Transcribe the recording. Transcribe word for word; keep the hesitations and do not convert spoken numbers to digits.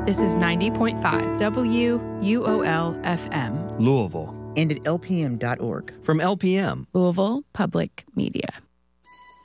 This is ninety point five W U O L F M. Louisville. And at L P M dot org. From L P M. Louisville Public Media.